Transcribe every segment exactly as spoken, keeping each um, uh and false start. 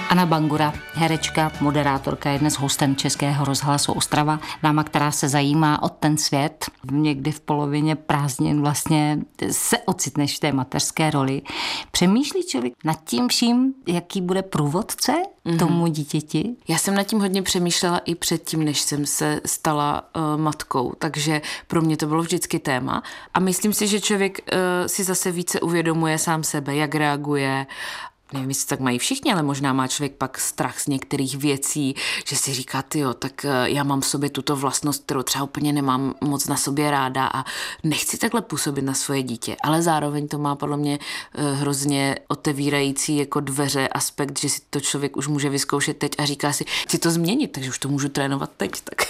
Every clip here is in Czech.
Anna Bangura, herečka, moderátorka, je dnes hostem Českého rozhlasu Ostrava, dáma, která se zajímá o ten svět. Někdy v polovině prázdnin vlastně se ocitneš v té mateřské roli. Přemýšlí člověk nad tím vším, jaký bude průvodce mm-hmm. tomu dítěti? Já jsem nad tím hodně přemýšlela i předtím, než jsem se stala uh, matkou, takže pro mě to bylo vždycky téma. A myslím si, že člověk uh, si zase více uvědomuje sám sebe, jak reaguje. Nevím, jestli tak mají všichni, ale možná má člověk pak strach z některých věcí, že si říká, tyjo, tak já mám v sobě tuto vlastnost, kterou třeba úplně nemám moc na sobě ráda a nechci takhle působit na svoje dítě. Ale zároveň to má podle mě hrozně otevírající jako dveře aspekt, že si to člověk už může vyzkoušet teď a říká si, chci to změnit, takže už to můžu trénovat teď. Tak.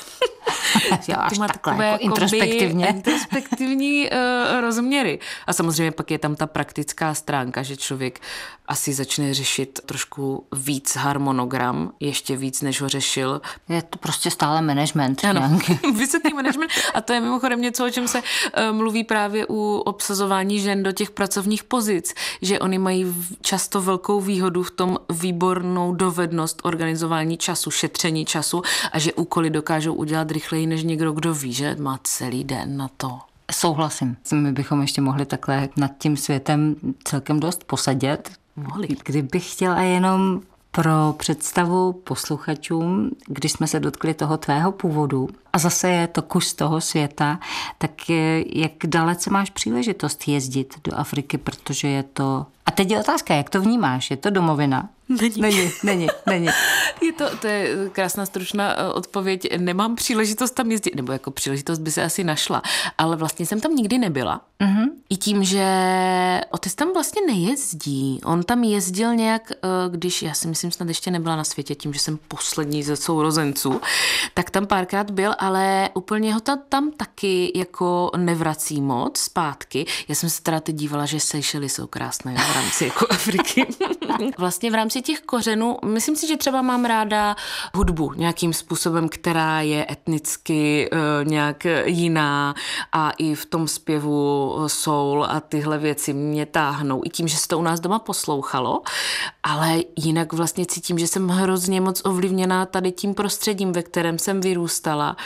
Jo, až má takhle, takové jako introspektivně. introspektivní uh, rozměry. A samozřejmě pak je tam ta praktická stránka, že člověk asi začne řešit trošku víc harmonogram, ještě víc, než ho řešil. Je to prostě stále management. Ano, vysvětlý management. A to je mimochodem něco, o čem se uh, mluví právě u obsazování žen do těch pracovních pozic, že oni mají často velkou výhodu v tom výbornou dovednost organizování času, šetření času a že úkoly dokážou udělat rychleji než někdo, kdo ví, že má celý den na to. Souhlasím. My bychom ještě mohli takhle nad tím světem celkem dost posedět. Mohli. Kdybych chtěla jenom pro představu posluchačům, když jsme se dotkli toho tvého původu a zase je to kus toho světa, tak jak dalece máš příležitost jezdit do Afriky, protože je to... A teď je otázka, jak to vnímáš? Je to domovina? Není. Není, není, není. Je to, to je krásná stručná odpověď. Nemám příležitost tam jezdit, nebo jako příležitost by se asi našla, ale vlastně jsem tam nikdy nebyla. Mm-hmm. I tím, že otec tam vlastně nejezdí. On tam jezdil nějak, když já si myslím, snad ještě nebyla na světě, tím, že jsem poslední ze sourozenců, tak tam párkrát byl, ale úplně ho tam, tam taky jako nevrací moc zpátky. Já jsem se teda teď dívala, že Seychely jsou krásné v rámci jako Afriky. Vlastně v rámci těch kořenů, myslím si, že třeba mám ráda hudbu nějakým způsobem, která je etnicky uh, nějak jiná a i v tom zpěvu soul a tyhle věci mě táhnou. I tím, že se to u nás doma poslouchalo, ale jinak vlastně cítím, že jsem hrozně moc ovlivněná tady tím prostředím, ve kterém jsem vyrůstala.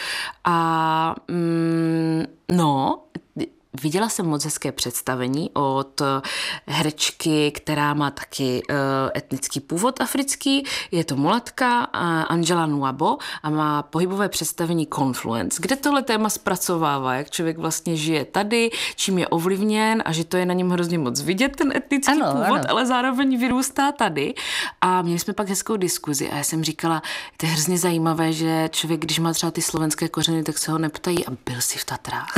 A mm, no... Viděla jsem moc hezké představení od herečky, která má taky uh, etnický původ africký. Je to mulatka uh, Angela Nwabo a má pohybové představení Confluence, kde tohle téma zpracovává, jak člověk vlastně žije tady, čím je ovlivněn a že to je na něm hrozně moc vidět, ten etnický ano, původ, ano. Ale zároveň vyrůstá tady. A měli jsme pak hezkou diskuzi a já jsem říkala, to je hrozně zajímavé, že člověk, když má třeba ty slovenské kořeny, tak se ho neptají a byl jsi v Tatrách.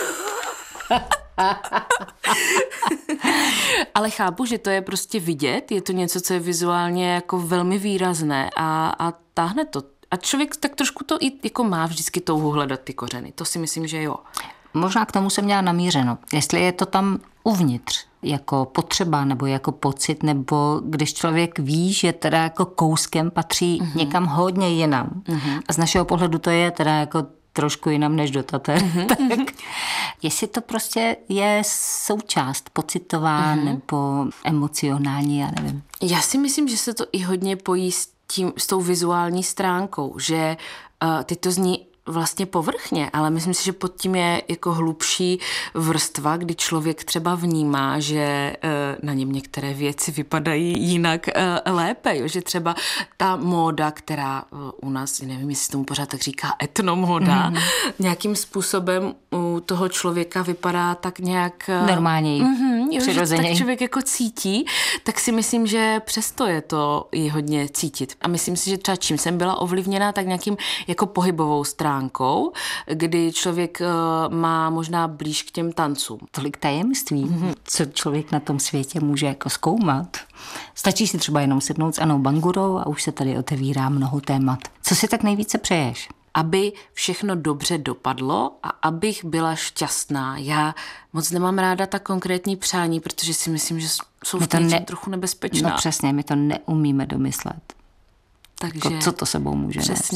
Ale chápu, že to je prostě vidět, je to něco, co je vizuálně jako velmi výrazné a, a táhne to. A člověk tak trošku to i jako má vždycky touhu hledat ty kořeny. To si myslím, že jo. Možná k tomu jsem měla namířeno. Jestli je to tam uvnitř jako potřeba nebo jako pocit, nebo když člověk ví, že teda jako kouskem patří mm-hmm. někam hodně jinam. Mm-hmm. A z našeho pohledu to je teda jako trošku jinam než do Tater. Mm-hmm. Tak jestli to prostě je součást pocitová mm-hmm. nebo emocionální, já nevím. Já si myslím, že se to i hodně pojí s, tím, s tou vizuální stránkou, že uh, teď to zní vlastně povrchně, ale myslím si, že pod tím je jako hlubší vrstva, kdy člověk třeba vnímá, že na něm některé věci vypadají jinak lépe, jo? Že třeba ta móda, která u nás, nevím, jestli tomu pořád tak říká etnomóda, mm-hmm. nějakým způsobem u toho člověka vypadá tak nějak normálněji, mm-hmm, přirozeněji. Tak člověk jako cítí, tak si myslím, že přesto je to i hodně cítit. A myslím si, že třeba čím jsem byla ovlivněná, tak nějakým jako pohybovou stránkou, kdy člověk uh, má možná blíž k těm tancům. Tolik tajemství, mm-hmm. co člověk na tom světě může jako zkoumat. Stačí si třeba jenom sednout s Annou Bangurou a už se tady otevírá mnoho témat. Co si tak nejvíce přeješ? Aby všechno dobře dopadlo a abych byla šťastná. Já moc nemám ráda ta konkrétní přání, protože si myslím, že jsou v tom ne... trochu nebezpečná. No přesně, my to neumíme domyslet. Takže jako, co to sebou může přesně. nést.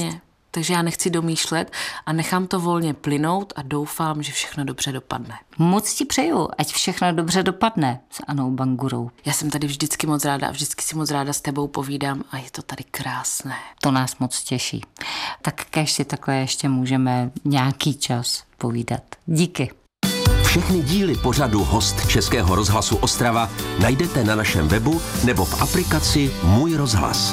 Takže já nechci domýšlet a nechám to volně plynout a doufám, že všechno dobře dopadne. Moc ti přeju, ať všechno dobře dopadne s Anou Bangurou. Já jsem tady vždycky moc ráda a vždycky si moc ráda s tebou povídám a je to tady krásné. To nás moc těší. Tak kéž si takhle ještě můžeme nějaký čas povídat. Díky. Všechny díly pořadu Host Českého rozhlasu Ostrava najdete na našem webu nebo v aplikaci Můj rozhlas.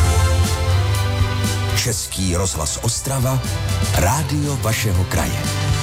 Český rozhlas Ostrava, rádio vašeho kraje.